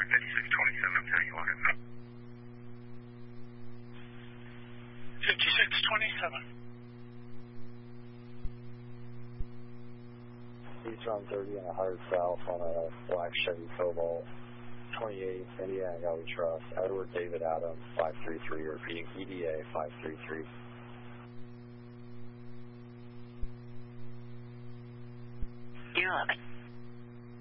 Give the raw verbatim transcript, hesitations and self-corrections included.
Sorry, fifty-six twenty-seven, I'm telling you what. fifty-six twenty-seven. Eastbound thirty and a hard south on a black Chevy Cobalt. twenty-eight, Indiana Gully Trust. Edward David Adams, five three three, repeating E D A five three three. You're